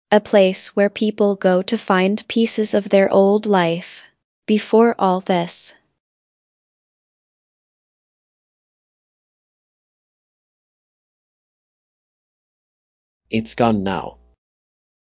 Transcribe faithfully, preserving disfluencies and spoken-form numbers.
a place where people go to find pieces of their old life. Before all this, It's gone now.